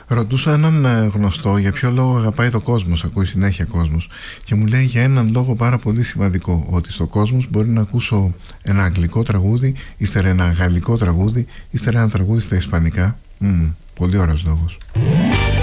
Ρωτούσα έναν γνωστό για ποιο λόγο αγαπάει το Κόσμος, ακούει συνέχεια Κόσμος, και μου λέει για έναν λόγο πάρα πολύ σημαντικό, ότι στο Κόσμος μπορεί να ακούσω ένα αγγλικό τραγούδι, ύστερα ένα γαλλικό τραγούδι, ύστερα ένα τραγούδι στα ισπανικά. Πολύ ωραίος λόγος.